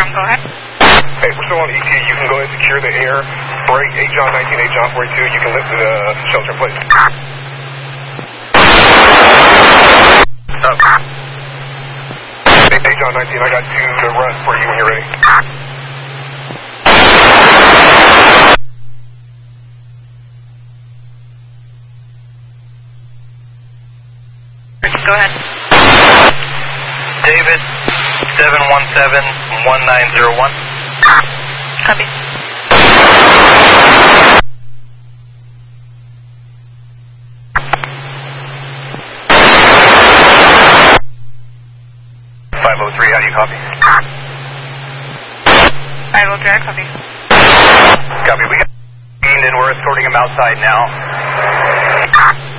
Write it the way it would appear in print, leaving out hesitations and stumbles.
Go ahead. Hey, we're still on ET. You can go ahead and secure the air. Break 8 John 19, 8 John 42. You can lift the shelter in place. Up. 8 John 19, I got 2 to run for you when you're ready. Go ahead. David, 717-1901. Copy. .503, how do you copy? 503, I copy. Copy, we got and we're escorting him outside now.